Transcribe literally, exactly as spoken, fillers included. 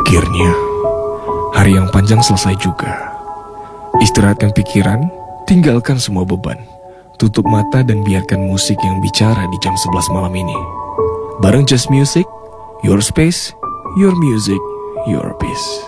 Akhirnya, hari yang panjang selesai juga. Istirahatkan pikiran, tinggalkan semua beban. Tutup mata dan biarkan musik yang bicara di jam sebelas malam ini. Bareng Just Music, your space, your music, your peace.